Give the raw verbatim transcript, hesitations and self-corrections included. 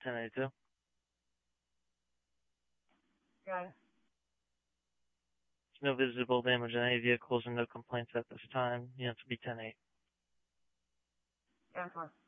ten eighty-two. Got it. There's no visible damage in any vehicles and no complaints at this time. Units will be ten eight. ten four.